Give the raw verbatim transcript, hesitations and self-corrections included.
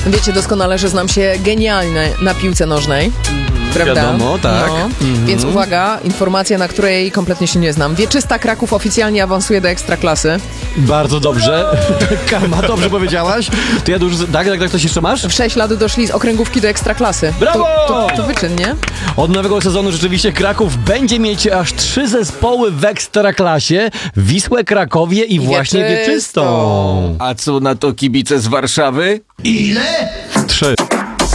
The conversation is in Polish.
Wiecie doskonale, że znam się genialnie na piłce nożnej. Prawda? Wiadomo, tak. No. Mhm. Więc uwaga, informacja, na której kompletnie się nie znam. Wieczysta Kraków oficjalnie awansuje do Ekstraklasy. Bardzo dobrze. Kama, dobrze powiedziałaś. To ja już... Tak, tak, tak, coś jeszcze masz? W sześć lat doszli z okręgówki do Ekstraklasy. Brawo! To, to, to wyczyn, nie? Od nowego sezonu rzeczywiście Kraków będzie mieć aż trzy zespoły w Ekstraklasie. Wisłę, Krakowie i, I właśnie Wieczystą. Wieczystą. A co na to kibice z Warszawy? Ile?